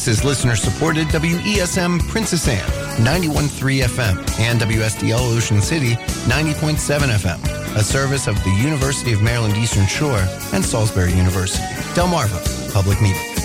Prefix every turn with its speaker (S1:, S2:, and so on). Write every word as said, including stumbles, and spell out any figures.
S1: This is listener-supported W E S M Princess Anne, ninety-one point three F M, and W S D L Ocean City, ninety point seven F M, a service of the University of Maryland Eastern Shore and Salisbury University. Delmarva Public Media.